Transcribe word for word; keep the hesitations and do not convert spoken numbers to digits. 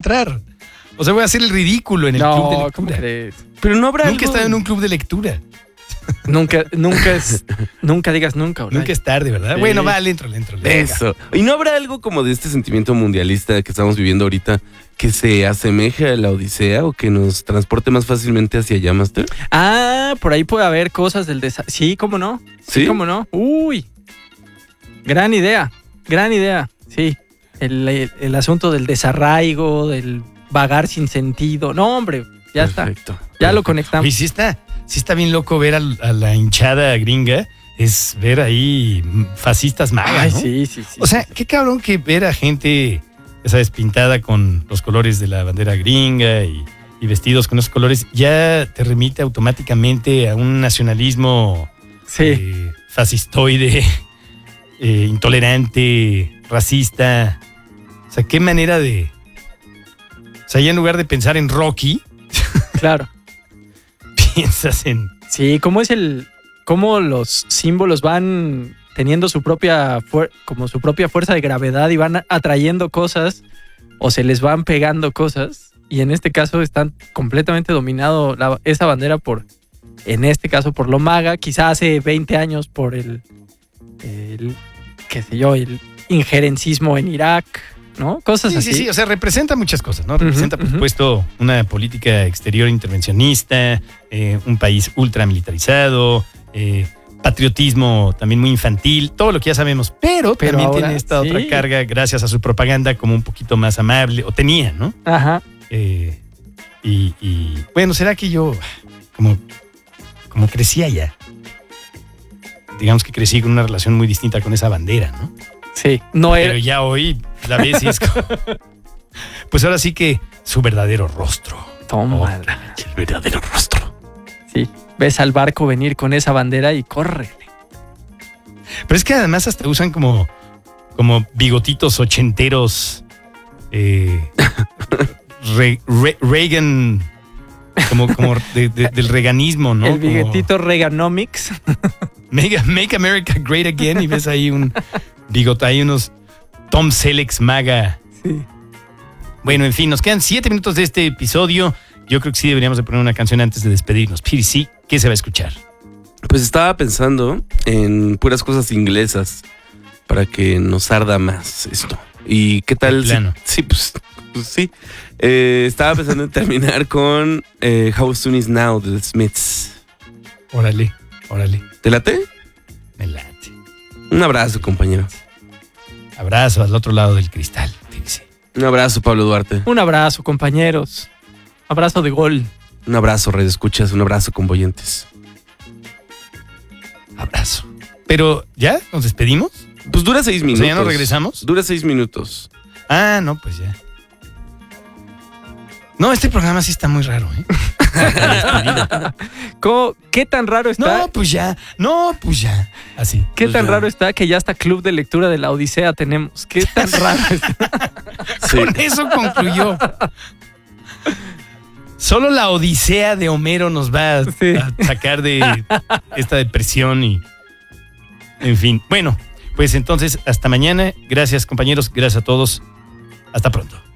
entrar. O sea, voy a hacer el ridículo en el no, club de lectura. ¿cómo crees? Pero no habrá Nunca he algo... estado en un club de lectura. Nunca, nunca es, nunca digas nunca, Olay. Nunca es tarde, ¿verdad? Sí. Bueno, va, le entro, le entro. Le entro. Eso. ¿Y no habrá algo como de este sentimiento mundialista que estamos viviendo ahorita que se asemeje a la Odisea o que nos transporte más fácilmente hacia allá, Master? Ah, por ahí puede haber cosas del desarrollo. Sí, cómo no. Sí, ¿Sí? cómo no. Uy. Gran idea. Gran idea. Sí. El, el, el asunto del desarraigo, del vagar sin sentido. No, hombre, ya Perfecto. está. Ya lo Oye, conectamos. sí está, sí está bien loco ver a, a la hinchada gringa. Es ver ahí fascistas magas, Ay, ¿no? sí, sí, sí. O sea, qué cabrón que ver a gente, ya sabes, pintada con los colores de la bandera gringa y, y vestidos con esos colores, ya te remite automáticamente a un nacionalismo Sí. eh, fascistoide, eh, intolerante, racista. O sea, qué manera de... O sea, ya en lugar de pensar en Rocky, Claro. piensas en... Sí, cómo es el. Cómo los símbolos van teniendo su propia fuer- como su propia fuerza de gravedad y van atrayendo cosas o se les van pegando cosas. Y en este caso están completamente dominado la- esa bandera por, en este caso, por lo maga. Quizá hace veinte años por el, el qué sé yo, el injerencismo en Irak, ¿no? Cosas Sí, así. sí, sí, o sea, representa muchas cosas, ¿no? Ujú, Representa, por ujú. supuesto, una política exterior intervencionista, eh, un país ultramilitarizado, eh, patriotismo también muy infantil, todo lo que ya sabemos, pero, Pero también ahora, tiene esta sí. otra carga gracias a su propaganda como un poquito más amable, o tenía, ¿no? Ajá. Eh, y, y, bueno, ¿será que yo como, como crecí allá? Digamos que crecí con una relación muy distinta con esa bandera, ¿no? Sí. No Pero era. ya hoy la ves y es como... Pues ahora sí que su verdadero rostro. Toma. Oh, el verdadero rostro. Sí. Ves al barco venir con esa bandera y corre. Pero es que además hasta usan como, como bigotitos ochenteros. Eh, Re- Re- Reagan, como, como de- de- del reganismo, ¿no? El Como bigotito Reaganomics. make, make America Great Again y ves ahí un bigote, hay unos Tom Selleck maga. Sí. Bueno, en fin, nos quedan siete minutos de este episodio. Yo creo que sí deberíamos de poner una canción antes de despedirnos. P D C, ¿qué se va a escuchar? Pues estaba pensando en puras cosas inglesas para que nos arda más esto. ¿Y qué tal? De plano. Sí, sí, pues, pues sí. Eh, estaba pensando en terminar con eh, How Soon Is Now de The Smiths. Órale, órale, ¿Te late? me late. Un abrazo, compañero. Abrazo al otro lado del cristal, fíjese. Un abrazo, Pablo Duarte. Un abrazo, compañeros. Abrazo de gol. Un abrazo, Red Escuchas. Un abrazo, convoyentes. Abrazo. Pero, ¿ya? ¿Nos despedimos? Pues dura seis O minutos. sea, ¿ya no regresamos? Dura seis minutos. Ah, no, pues ya. No, este programa sí está muy raro, ¿eh? ¿Cómo- ¿Qué tan raro está? No, pues ya. No, pues ya. Así. ¿Qué pues tan ya. raro está que ya hasta club de lectura de la Odisea tenemos? ¿Qué tan raro está? Sí. Con eso concluyó. Solo la Odisea de Homero nos va a, Sí. a sacar de esta depresión y... En fin. Bueno, pues entonces, hasta mañana. Gracias, compañeros. Gracias a todos. Hasta pronto.